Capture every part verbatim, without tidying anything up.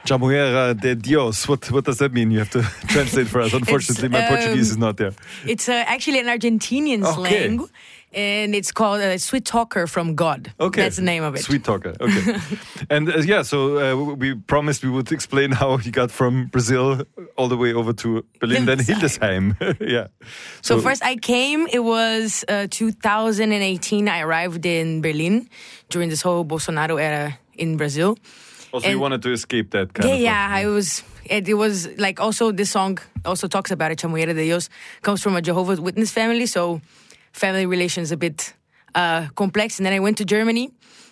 Capoeira de Dios. What what does that mean? You have to translate for us. Unfortunately, my um, Portuguese is not there. It's uh, actually an Argentinian Okay. slang, and it's called uh, "sweet talker from God." Okay, That's the name of it. Sweet talker. Okay, and uh, yeah, so uh, we promised we would explain how you got from Brazil all the way over to Berlin, then Hildesheim. yeah. So, first I came, it was uh, two thousand eighteen. I arrived in Berlin during this whole Bolsonaro era in Brazil. Also, you and- wanted to escape that kind Yeah, of. yeah, I was. It, it was like also this song also talks about it. Capoeira de Dios comes from a Jehovah's Witness family, so family relations a bit uh, complex. And then I went to Germany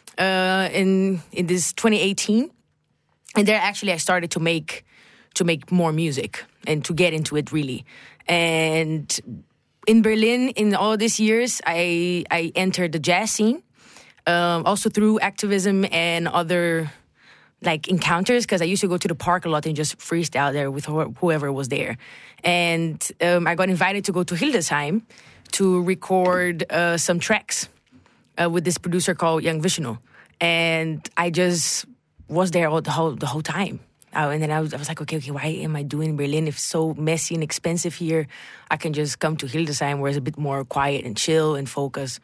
uh, in in this twenty eighteen, and there actually I started to make to make more music and to get into it really. And in Berlin, in all these years, I I entered the jazz scene, um, also through activism and other like encounters, because I used to go to the park a lot and just freestyle there with wh- whoever was there. And um, I got invited to go to Hildesheim to record uh, some tracks uh, with this producer called Young Vishnu. And I just was there all the whole the whole time. Uh, and then I was, I was like, okay, okay, why am I doing Berlin? If it's so messy and expensive here, I can just come to Hildesheim where it's a bit more quiet and chill and focus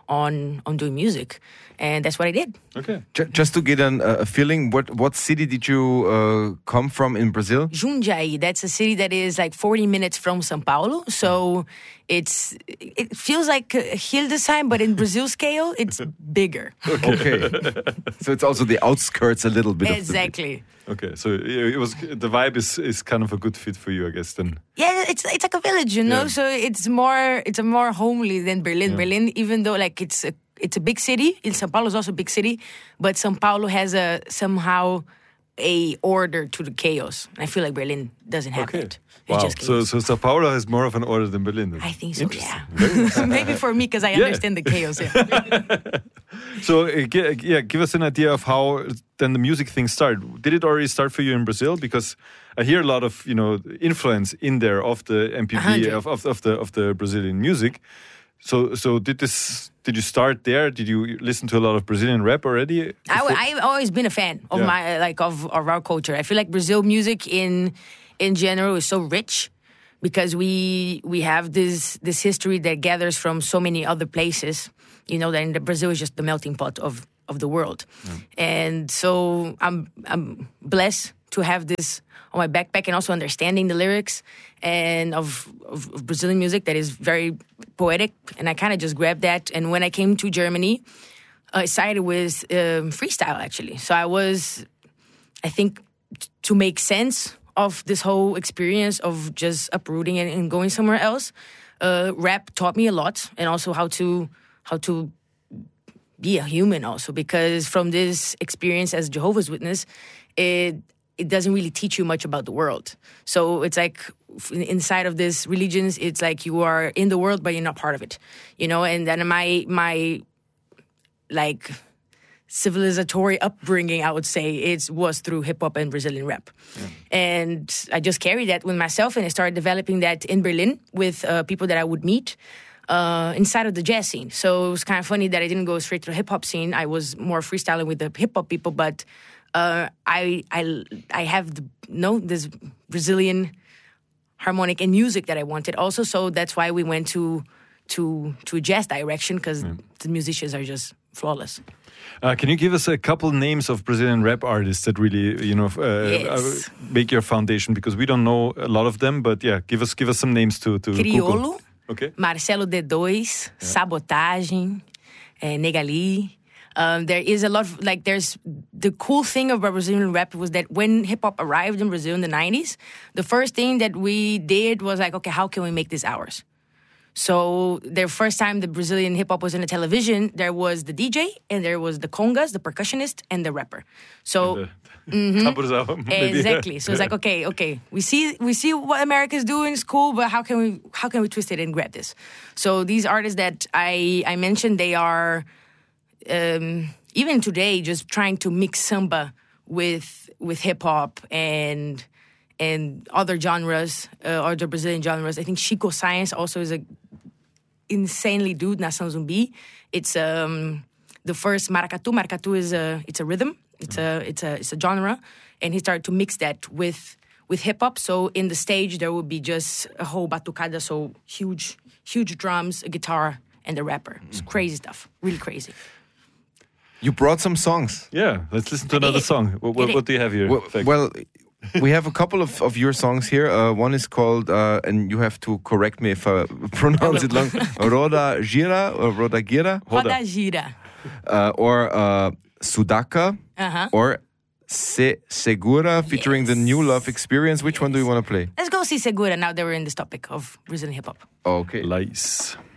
on on doing music. And that's what I did. Okay. Ju- Just to get an, uh, a feeling, what what city did you uh, come from in Brazil? Jundiaí, that's a city that is like forty minutes from São Paulo. So it's it feels like uh, Hildesheim, but in Brazil scale, it's bigger. Okay. So it's also the outskirts a little bit. Exactly. Okay, so uh, it was the vibe is is kind of a good fit for you, I guess. Then. Yeah, it's it's like a village, you know. Yeah. So it's more it's a more homely than Berlin. Yeah. Berlin, even though like it's a it's a big city, in São Paulo is also a big city, but São Paulo has a somehow a order to the chaos. And I feel like Berlin doesn't have Okay. it. It's Wow. just So chaos. so Sao Paulo has more of an order than Berlin. Then. I think so. Interesting. Yeah. Maybe for me because I Yeah. understand the chaos. Yeah. So uh, gi- yeah, give us an idea of how then the music thing started. Did it already start for you in Brazil? Because I hear a lot of you know influence in there of the M P A B hundred. of, of of the of the Brazilian music. So so did this? Did you start there? Did you listen to a lot of Brazilian rap already? I, before? I've always been a fan of Yeah. my like of, of our culture. I feel like Brazil music in in general is so rich because we we have this this history that gathers from so many other places. You know that in the Brazil is just the melting pot of of the world, and so I'm I'm blessed to have this on my backpack and also understanding the lyrics and of, of, of Brazilian music that is very poetic. And I kind of just grabbed that. And when I came to Germany, I started with um, freestyle, actually. So I was, I think, t- to make sense of this whole experience of just uprooting and, and going somewhere else, uh, rap taught me a lot, and also how to how to be a human also, because from this experience as Jehovah's Witness, it it doesn't really teach you much about the world. So it's like f- inside of this religions, it's like you are in the world, but you're not part of it, you know. And then my my like civilizatory upbringing, I would say, it was through hip hop and Brazilian rap, and I just carried that with myself, and I started developing that in Berlin with uh, people that I would meet. Uh, inside of the jazz scene. So it was kind of funny that I didn't go straight to the hip-hop scene. I was more freestyling with the hip-hop people, but uh, I I I have the, no this Brazilian harmonic and music that I wanted also. So that's why we went to to to a jazz direction, because Yeah. the musicians are just flawless. Uh, can you give us a couple names of Brazilian rap artists that really, you know, uh, Yes. uh, make your foundation? Because we don't know a lot of them, but yeah, give us give us some names to to Google. Criolo, Okay. Marcelo D dois, Sabotagem, eh, Negali. Um, there is a lot of, like, there's, the cool thing about Brazilian rap was that when hip-hop arrived in Brazil in the nineties, the first thing that we did was like, okay, how can we make this ours? So the first time the Brazilian hip-hop was in the television, there was the D J, and there was the congas, the percussionist, and the rapper. So... The, Taburzao, maybe. Exactly. So it's like, okay, okay, we see we see what America's doing is cool, but how can we how can we twist it and grab this? So these artists that I I mentioned, they are um, even today just trying to mix samba with with hip hop and and other genres, uh, other Brazilian genres. I think Chico Science also is a insanely dude. Nação Zumbi. It's um. The first maracatu, maracatu is a it's a rhythm It's a it's a it's a genre, and he started to mix that with with hip hop. So in the stage there would be just a whole batucada, so huge huge drums, a guitar, and a rapper. It's crazy stuff, really crazy. You brought some songs. Yeah, let's listen to another song. What, what, what do you have here? Well, Fek? well we have a couple of, of your songs here. Uh, one is called, uh, and you have to correct me if I pronounce it long, Roda Gira or Roda Gira. Roda Gira. Uh, or uh, Sudaka. Uh-huh. Or Se Segura, featuring Yes. the New Love Experience. Which Yes. one do you want to play? Let's go see Segura now that we're in this topic of Brazilian hip hop. Okay. Lice.